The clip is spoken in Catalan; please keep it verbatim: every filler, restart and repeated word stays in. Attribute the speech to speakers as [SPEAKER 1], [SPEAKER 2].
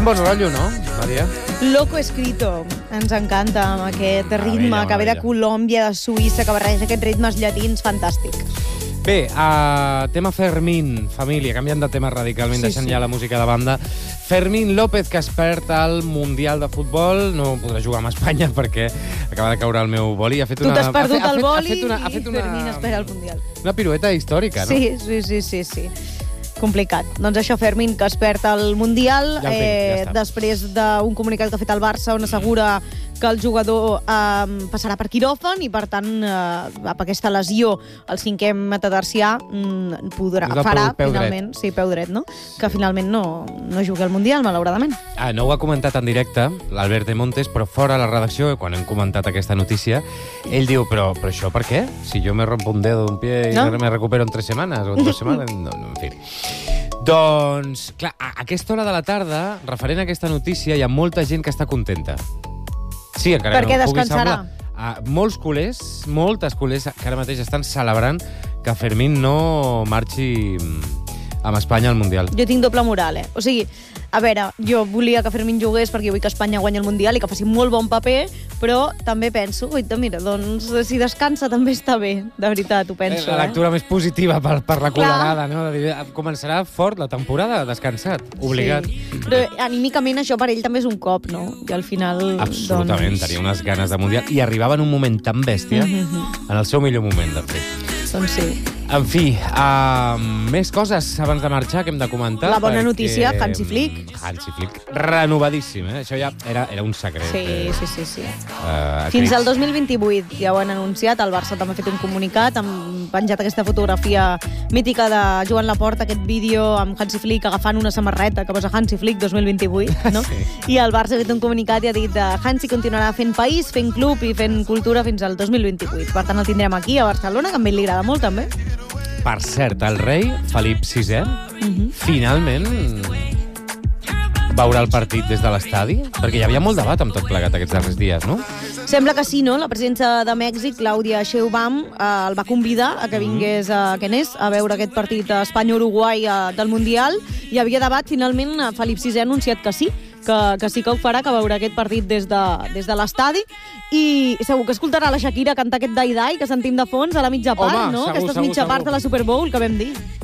[SPEAKER 1] Quin bon rotllo, no, Maria?
[SPEAKER 2] Loco Escrito. Ens encanta, amb aquest ritme
[SPEAKER 1] Meravella,
[SPEAKER 2] que ve de
[SPEAKER 1] meravella.
[SPEAKER 2] Colòmbia, de Suïssa, que barreja aquests ritmes llatins, fantàstic.
[SPEAKER 1] Bé, uh, tema Fermín, família, canviant de tema radicalment,
[SPEAKER 2] Sí,
[SPEAKER 1] deixant
[SPEAKER 2] sí.
[SPEAKER 1] ja la música de banda. Fermín López, que es perd al Mundial de Futbol, no podrà jugar amb Espanya perquè acaba de caure el meu boli. Ha fet
[SPEAKER 2] Tu
[SPEAKER 1] una,
[SPEAKER 2] t'has perdut
[SPEAKER 1] ha fet,
[SPEAKER 2] el
[SPEAKER 1] ha
[SPEAKER 2] boli
[SPEAKER 1] fet una, ha
[SPEAKER 2] i
[SPEAKER 1] fet una,
[SPEAKER 2] Fermín espera el Mundial.
[SPEAKER 1] una pirueta històrica, no?
[SPEAKER 2] Sí, sí, sí, sí, sí. Complicat. Doncs això, Fermín, que es perd el Mundial,
[SPEAKER 1] Ja el tinc, ja
[SPEAKER 2] eh,
[SPEAKER 1] està.
[SPEAKER 2] després d'un comunicat que ha fet el Barça on assegura que el jugador eh, passarà per quiròfan i, per tant, eh, amb aquesta lesió, el cinquè metatarsià mm, podrà,
[SPEAKER 1] És el
[SPEAKER 2] farà,
[SPEAKER 1] peu- peu dret.
[SPEAKER 2] finalment, sí, peu dret, no? Que finalment no, no jugui al Mundial, malauradament.
[SPEAKER 1] Ah, no ho ha comentat en directe l'Albert de Montes, però fora a la redacció, quan hem comentat aquesta notícia, ell diu, però, però això per què? Si jo me rompo un dedo d'un pie i
[SPEAKER 2] No?
[SPEAKER 1] me recupero en tres setmanes o en dues setmanes... No, no, en fi. Doncs, clar, a aquesta hora de la tarda, referent a aquesta notícia, hi ha molta gent que està contenta. Sí, encara
[SPEAKER 2] Perquè
[SPEAKER 1] que no pugui
[SPEAKER 2] descansarà.
[SPEAKER 1] semblar. Uh, molts culers, moltes culers que ara mateix estan celebrant que Fermín no marxi mm, amb Espanya al Mundial.
[SPEAKER 2] Jo tinc doble moral, eh? O sigui, a veure, jo volia que Fermín jugués perquè vull que Espanya guanyi el Mundial i que faci molt bon paper, però també penso, oita, mira, doncs si descansa també està bé, de veritat, ho penso,
[SPEAKER 1] la lectura més positiva per, per la
[SPEAKER 2] Clar.
[SPEAKER 1] colerada, no? De dir, començarà fort la temporada, descansat, obligat.
[SPEAKER 2] Sí. Però anímicament això per ell també és un cop, no? I al final,
[SPEAKER 1] Absolutament,
[SPEAKER 2] doncs...
[SPEAKER 1] tenia unes ganes de Mundial i arribava en un moment tan bèstia,
[SPEAKER 2] Mhm.
[SPEAKER 1] en el seu millor moment, de fet.
[SPEAKER 2] Doncs sí.
[SPEAKER 1] En fi, uh, més coses abans de marxar que hem de comentar.
[SPEAKER 2] La bona
[SPEAKER 1] perquè,
[SPEAKER 2] notícia, Hansi Flick.
[SPEAKER 1] Hansi Flick, renovadíssim, eh? Això ja era, era un secret.
[SPEAKER 2] Sí,
[SPEAKER 1] eh,
[SPEAKER 2] sí, sí, sí.
[SPEAKER 1] Uh,
[SPEAKER 2] Fins al dos mil vint-i-vuit ja ho han anunciat, el Barça també ha fet un comunicat, han penjat aquesta fotografia mítica de Joan Laporta, aquest vídeo amb Hansi Flick agafant una samarreta que posa Hansi Flick dos mil vint-i-vuit, no?
[SPEAKER 1] Sí.
[SPEAKER 2] I el Barça ha fet un comunicat i ha dit que Hansi continuarà fent país, fent club i fent cultura fins al dos mil vint-i-vuit. Per tant, el tindrem aquí, a Barcelona, que a ell li agrada molt, també.
[SPEAKER 1] Per cert, el rei, Felip sisè,
[SPEAKER 2] Mhm.
[SPEAKER 1] finalment veurà el partit des de l'estadi? Perquè hi havia molt debat amb tot plegat aquests darrers dies, no?
[SPEAKER 2] Sembla que sí, no? La presidenta de Mèxic, Clàudia Sheinbaum, eh, el va convidar a que vingués a Kenés a veure aquest partit Espanya-Uruguai eh, del Mundial. Hi havia debat, finalment eh, Felip sisè ha anunciat que sí, que, que sí que ho farà, que veurà aquest partit des de, des de l'estadi, i segur que escoltarà la Shakira cantar aquest Dai Dai que sentim de fons a la mitja part,
[SPEAKER 1] Home,
[SPEAKER 2] no?
[SPEAKER 1] segur,
[SPEAKER 2] Aquesta
[SPEAKER 1] segur,
[SPEAKER 2] mitja part
[SPEAKER 1] segur.
[SPEAKER 2] de la Super Bowl que vam dir.